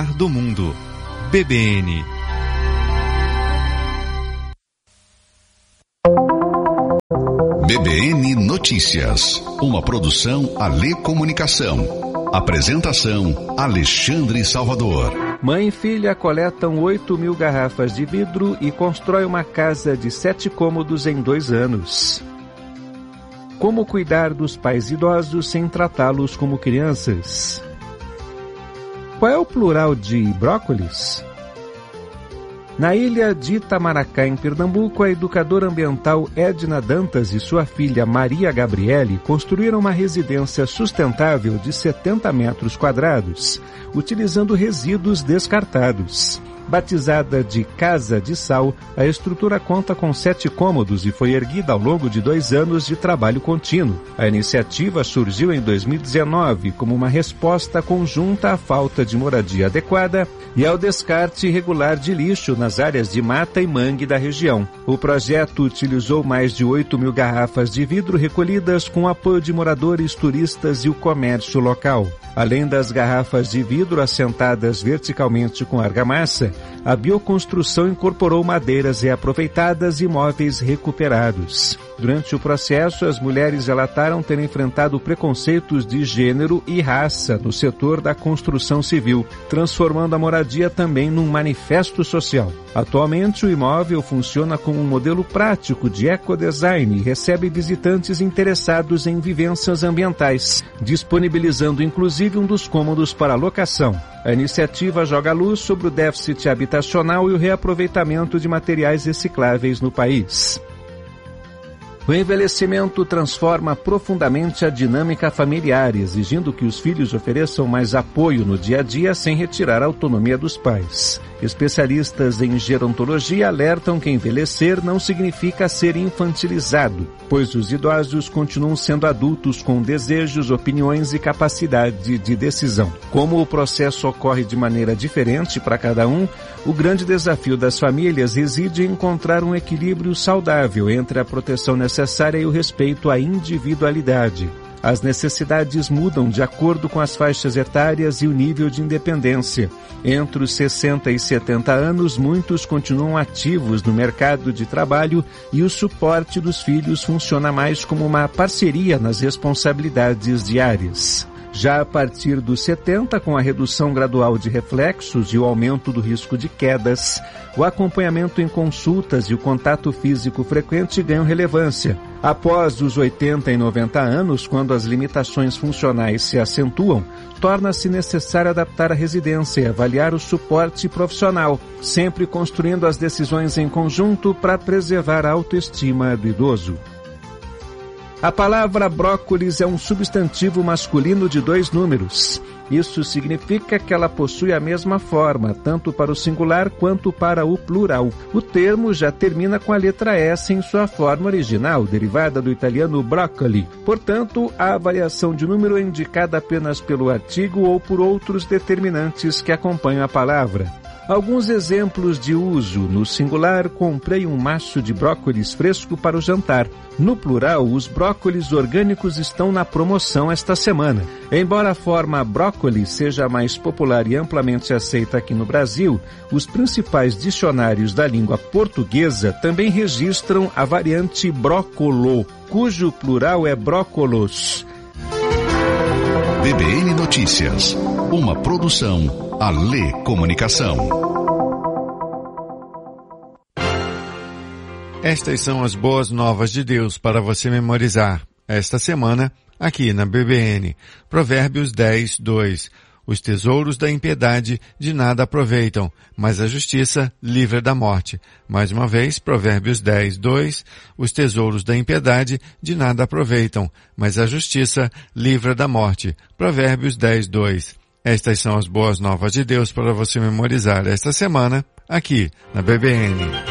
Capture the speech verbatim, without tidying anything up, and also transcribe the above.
do mundo. B B N. B B N Notícias, uma produção Alê Comunicação. Apresentação Alexandre Salvador. Mãe e filha coletam oito mil garrafas de vidro e constrói uma casa de sete cômodos em dois anos. Como cuidar dos pais idosos sem tratá-los como crianças? Qual é o plural de brócolis? Na ilha de Itamaracá, em Pernambuco, a educadora ambiental Edna Dantas e sua filha Maria Gabriele construíram uma residência sustentável de setenta metros quadrados, utilizando resíduos descartados. Batizada de Casa de Sal, a estrutura conta com sete cômodos e foi erguida ao longo de dois anos de trabalho contínuo. A iniciativa surgiu em dois mil e dezenove como uma resposta conjunta à falta de moradia adequada e ao descarte irregular de lixo nas áreas de mata e mangue da região. O projeto utilizou mais de oito mil garrafas de vidro recolhidas com apoio de moradores, turistas e o comércio local. Além das garrafas de vidro assentadas verticalmente com argamassa, a bioconstrução incorporou madeiras reaproveitadas e móveis recuperados. Durante o processo, as mulheres relataram ter enfrentado preconceitos de gênero e raça no setor da construção civil, transformando a moradia também num manifesto social. Atualmente, o imóvel funciona como um modelo prático de ecodesign e recebe visitantes interessados em vivências ambientais, disponibilizando inclusive um dos cômodos para locação. A iniciativa joga luz sobre o déficit habitacional e o reaproveitamento de materiais recicláveis no país. O envelhecimento transforma profundamente a dinâmica familiar, exigindo que os filhos ofereçam mais apoio no dia a dia sem retirar a autonomia dos pais. Especialistas em gerontologia alertam que envelhecer não significa ser infantilizado, pois os idosos continuam sendo adultos com desejos, opiniões e capacidade de decisão. Como o processo ocorre de maneira diferente para cada um, o grande desafio das famílias reside em encontrar um equilíbrio saudável entre a proteção necessária e o respeito à individualidade. As necessidades mudam de acordo com as faixas etárias e o nível de independência. Entre os sessenta e setenta anos, muitos continuam ativos no mercado de trabalho e o suporte dos filhos funciona mais como uma parceria nas responsabilidades diárias. Já a partir dos setenta, com a redução gradual de reflexos e o aumento do risco de quedas, o acompanhamento em consultas e o contato físico frequente ganham relevância. Após os oitenta e noventa anos, quando as limitações funcionais se acentuam, torna-se necessário adaptar a residência e avaliar o suporte profissional, sempre construindo as decisões em conjunto para preservar a autoestima do idoso. A palavra brócolis é um substantivo masculino de dois números. Isso significa que ela possui a mesma forma, tanto para o singular quanto para o plural. O termo já termina com a letra S em sua forma original, derivada do italiano broccoli. Portanto, a variação de número é indicada apenas pelo artigo ou por outros determinantes que acompanham a palavra. Alguns exemplos de uso. No singular, comprei um maço de brócolis fresco para o jantar. No plural, os brócolis orgânicos estão na promoção esta semana. Embora a forma brócolis seja mais popular e amplamente aceita aqui no Brasil, os principais dicionários da língua portuguesa também registram a variante brócolo, cujo plural é brócolos. B B N Notícias, uma produção Alê Comunicação. Estas são as boas novas de Deus para você memorizar esta semana aqui na B B N. Provérbios dez, dois. Os tesouros da impiedade de nada aproveitam, mas a justiça livra da morte. Mais uma vez, Provérbios dez, dois. Os tesouros da impiedade de nada aproveitam, mas a justiça livra da morte. Provérbios dez, dois. Estas são as boas novas de Deus para você memorizar esta semana aqui na B B N.